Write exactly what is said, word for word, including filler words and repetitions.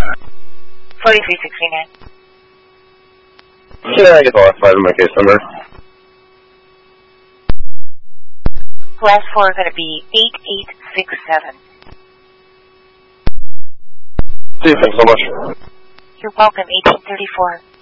forty-three sixty-nine. Yeah, I get the last five of my case number. Last four are going to be eight eight six seven. See you, thanks so much. You're welcome, eighteen thirty-four.